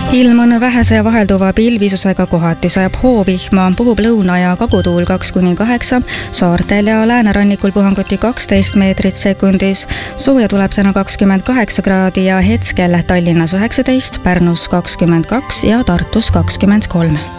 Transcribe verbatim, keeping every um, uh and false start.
Ilm on vähese ja vahelduva pilvisusega, kohati sajab hoovihma, puhub lõuna- ja kagutuul kaks kuni kaheksa, saartel ja läänerannikul puhanguti kaksteist meetrit sekundis. Sooja tuleb täna kakskümmend kaheksa kraadi ja hetkel Tallinnas üheksateist, Pärnus kakskümmend kaks ja Tartus kakskümmend kolm.